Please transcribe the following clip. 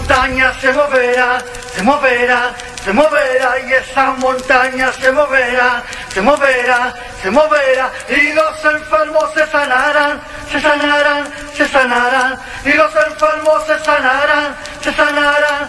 montaña se moverá, se moverá, se moverá, y esa montaña se moverá, se moverá, se moverá, y los enfermos se sanarán, se sanarán, se sanarán, y los enfermos se sanarán, se sanarán,